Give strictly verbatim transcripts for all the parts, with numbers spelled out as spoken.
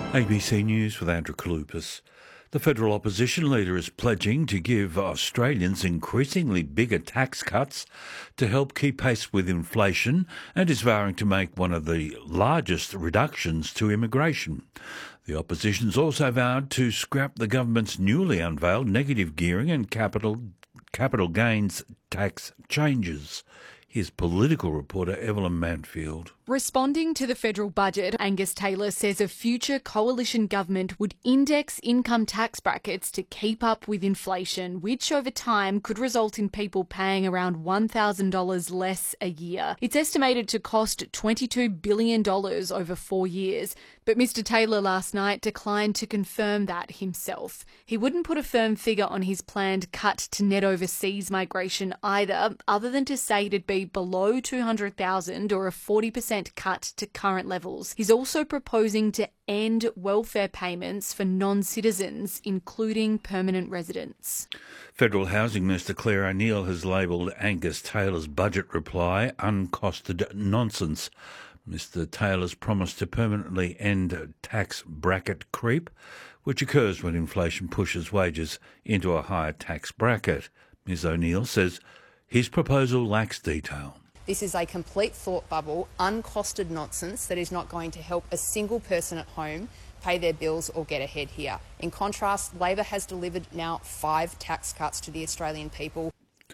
A B C News with Andrew Kalupas. The federal opposition leader is pledging to give Australians increasingly bigger tax cuts to help keep pace with inflation and is vowing to make one of the largest reductions to immigration. The opposition's also vowed to scrap the government's newly unveiled negative gearing and capital capital gains tax changes. Here's political reporter Evelyn Manfield. Responding to the federal budget, Angus Taylor says a future coalition government would index income tax brackets to keep up with inflation, which over time could result in people paying around one thousand dollars less a year. It's estimated to cost twenty-two billion dollars over four years, but Mr Taylor last night declined to confirm that himself. He wouldn't put a firm figure on his planned cut to net overseas migration either, other than to say it'd be below two hundred thousand or a forty percent cut to current levels. He's also proposing to end welfare payments for non-citizens, including permanent residents. Federal Housing Minister Claire O'Neil has labelled Angus Taylor's budget reply uncosted nonsense. Mr Taylor's promised to permanently end tax bracket creep, which occurs when inflation pushes wages into a higher tax bracket. Ms O'Neil says his proposal lacks detail. This is a complete thought bubble, uncosted nonsense that is not going to help a single person at home pay their bills or get ahead here. In contrast, Labor has delivered now five tax cuts to the Australian people.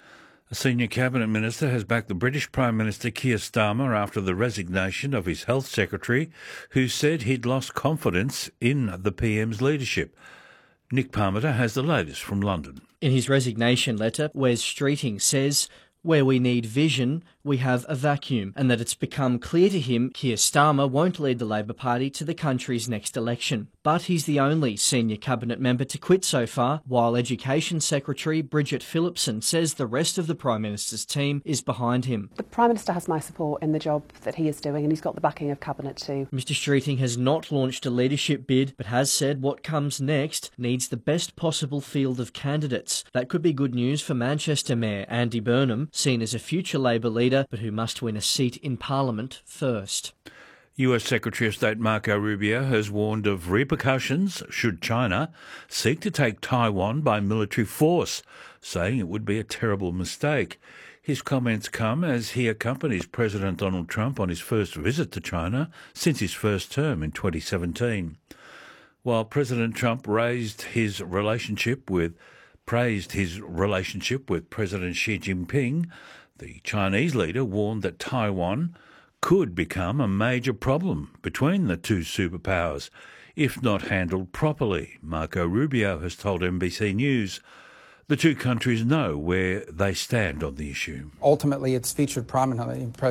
A senior cabinet minister has backed the British Prime Minister Keir Starmer after the resignation of his health secretary, who said he'd lost confidence in the P M's leadership. Nick Parmenter has the latest from London. In his resignation letter, Wes Streeting says, "Where we need vision, we have a vacuum," and that it's become clear to him Keir Starmer won't lead the Labor Party to the country's next election. But he's the only senior cabinet member to quit so far, while Education Secretary Bridget Phillipson says the rest of the Prime Minister's team is behind him. The Prime Minister has my support in the job that he is doing, and he's got the backing of Cabinet too. Mr Streeting has not launched a leadership bid, but has said what comes next needs the best possible field of candidates. That could be good news for Manchester Mayor Andy Burnham, seen as a future Labor leader, but who must win a seat in Parliament first. U S Secretary of State Marco Rubio has warned of repercussions should China seek to take Taiwan by military force, saying it would be a terrible mistake. His comments come as he accompanies President Donald Trump on his first visit to China since his first term in twenty seventeen. While President Trump raised his relationship with praised his relationship with President Xi Jinping, the Chinese leader warned that Taiwan could become a major problem between the two superpowers if not handled properly. Marco Rubio has told N B C News the two countries know where they stand on the issue. Ultimately, it's featured prominently in